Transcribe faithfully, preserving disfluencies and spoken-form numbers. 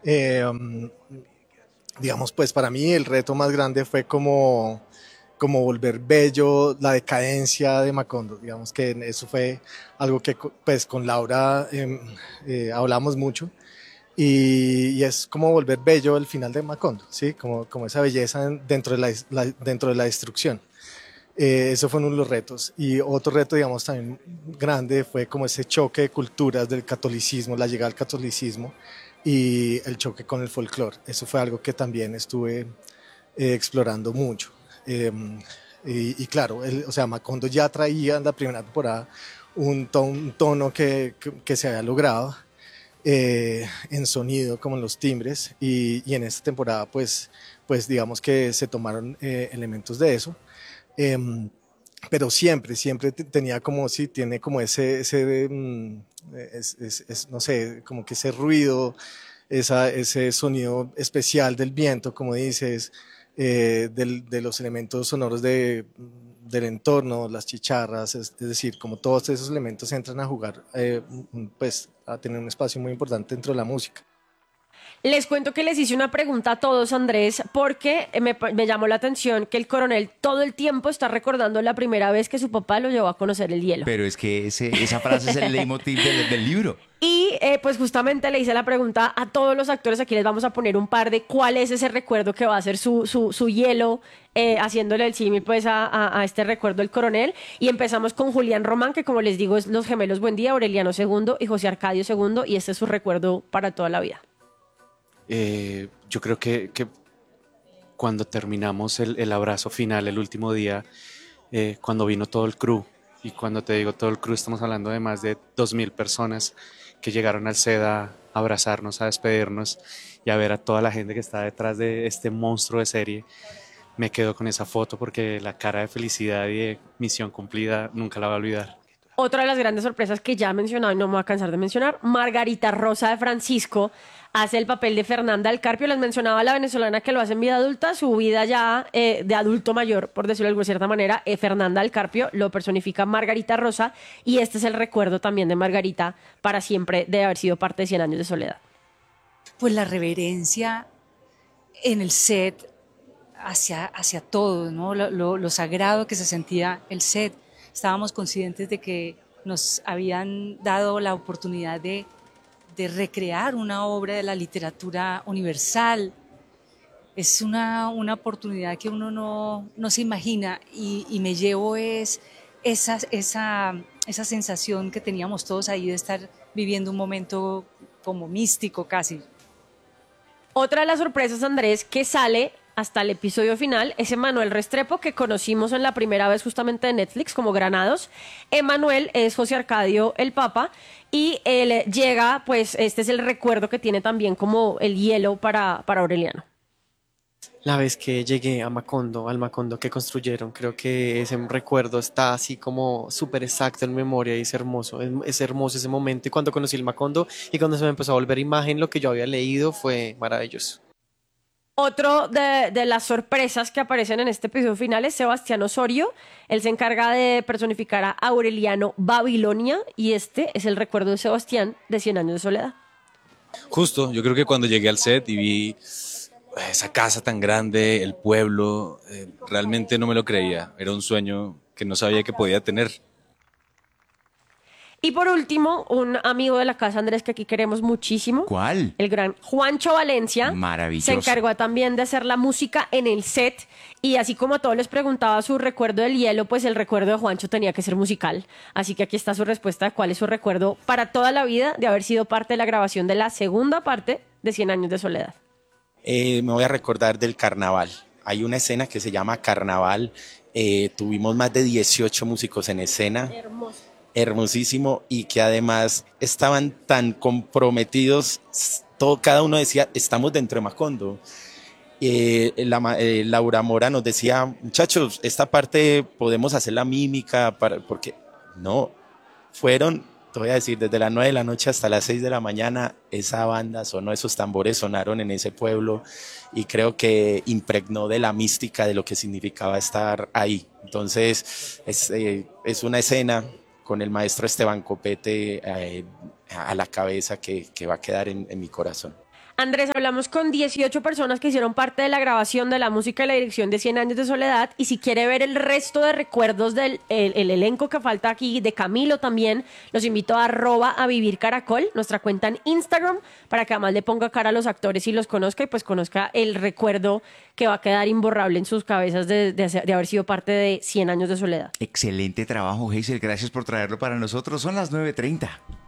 Eh, um, digamos, pues para mí el reto más grande fue como, como volver bello la decadencia de Macondo. Digamos que eso fue algo que pues con Laura eh, eh, hablamos mucho. Y, y, es como volver bello el final de Macondo, ¿sí? Como, como esa belleza dentro de la, la, dentro de la destrucción. Eh, eso fue uno de los retos. Y otro reto, digamos, también grande fue como ese choque de culturas del catolicismo, la llegada al catolicismo y el choque con el folclore. Eso fue algo que también estuve eh, explorando mucho. Eh, y, y, claro, el, o sea, Macondo ya traía en la primera temporada un, ton, un tono que, que, que se había logrado eh, en sonido, como en los timbres, y, y en esta temporada, pues, pues digamos que se tomaron eh, elementos de eso. Eh, pero siempre, siempre tenía como, sí, tiene como ese, ese mm, es, es, es, no sé, como que ese ruido, esa, ese sonido especial del viento, como dices, eh, del, de los elementos sonoros de, del entorno, las chicharras, es, es, decir, como todos esos elementos entran a jugar, eh, pues a tener un espacio muy importante dentro de la música. Les cuento que les hice una pregunta a todos, Andrés, porque me, me, llamó la atención que el coronel todo el tiempo está recordando la primera vez que su papá lo llevó a conocer el hielo. Pero es que ese, esa frase es el leitmotiv del, del libro. Y eh, pues justamente le hice la pregunta a todos los actores, aquí les vamos a poner un par de cuál es ese recuerdo que va a ser su, su, su hielo, eh, haciéndole el símil pues a, a, a este recuerdo del coronel. Y empezamos con Julián Román, que como les digo es los gemelos Buen Día, Aureliano segundo y José Arcadio segundo, y este es su recuerdo para toda la vida. Eh, yo creo que, que cuando terminamos el, el abrazo final, el último día, eh, cuando vino todo el crew, y cuando te digo todo el crew, estamos hablando de más de dos mil personas que llegaron al set a abrazarnos, a despedirnos y a ver a toda la gente que está detrás de este monstruo de serie. Me quedo con esa foto porque la cara de felicidad y de misión cumplida nunca la voy a olvidar. Otra de las grandes sorpresas que ya he mencionado y no me voy a cansar de mencionar, Margarita Rosa de Francisco hace el papel de Fernanda del Carpio. Les mencionaba la venezolana que lo hace en vida adulta, su vida ya eh, de adulto mayor, por decirlo de alguna cierta manera, eh, Fernanda del Carpio lo personifica Margarita Rosa, y este es el recuerdo también de Margarita para siempre de haber sido parte de Cien Años de Soledad. Pues la reverencia en el set hacia, hacia todo, ¿no? Lo, lo, lo sagrado que se sentía el set. Estábamos conscientes de que nos habían dado la oportunidad de, de recrear una obra de la literatura universal. Es una, una oportunidad que uno no, no se imagina, y, y me llevo es esa, esa, esa sensación que teníamos todos ahí de estar viviendo un momento como místico casi. Otra de las sorpresas, Andrés, que sale hasta el episodio final, es Emanuel Restrepo, que conocimos en la primera vez justamente de Netflix como Granados. Emanuel es José Arcadio el Papa, y él llega, pues este es el recuerdo que tiene también como el hielo para, para Aureliano. La vez que llegué a Macondo, al Macondo que construyeron, creo que ese recuerdo está así como súper exacto en memoria y es hermoso, es, es hermoso ese momento. Y cuando conocí el Macondo y cuando se me empezó a volver imagen, lo que yo había leído fue maravilloso. Otro de, de las sorpresas que aparecen en este episodio final es Sebastián Osorio. Él se encarga de personificar a Aureliano Babilonia, y este es el recuerdo de Sebastián de Cien Años de Soledad. Justo, yo creo que cuando llegué al set y vi esa casa tan grande, el pueblo, eh, realmente no me lo creía. Era un sueño que no sabía que podía tener. Y por último, un amigo de la casa, Andrés, que aquí queremos muchísimo. ¿Cuál? El gran Juancho Valencia. Maravilloso. Se encargó también de hacer la música en el set. Y así como a todos les preguntaba su recuerdo del hielo, pues el recuerdo de Juancho tenía que ser musical. Así que aquí está su respuesta de cuál es su recuerdo para toda la vida de haber sido parte de la grabación de la segunda parte de Cien Años de Soledad. Eh, me voy a recordar del carnaval. Hay una escena que se llama Carnaval. Eh, tuvimos más de dieciocho músicos en escena. Hermoso. Hermosísimo, y que además estaban tan comprometidos, todo, cada uno decía, estamos dentro de Macondo. Eh, la, eh, Laura Mora nos decía, muchachos, esta parte podemos hacer la mímica, para, porque no, fueron, te voy a decir, desde las nueve de la noche hasta las seis de la mañana, esa banda sonó, esos tambores sonaron en ese pueblo, y creo que impregnó de la mística de lo que significaba estar ahí. Entonces, es, eh, es una escena con el maestro Esteban Copete eh, a la cabeza que, que va a quedar en, en mi corazón. Andrés, hablamos con dieciocho personas que hicieron parte de la grabación de la música y la dirección de Cien años de soledad, y si quiere ver el resto de recuerdos del el, el elenco que falta aquí, de Camilo también, los invito a arroba a vivir caracol, nuestra cuenta en Instagram, para que además le ponga cara a los actores y los conozca, y pues conozca el recuerdo que va a quedar imborrable en sus cabezas de, de, de haber sido parte de Cien años de soledad. Excelente trabajo, Hazel. Gracias por traerlo para nosotros. Son las nueve treinta.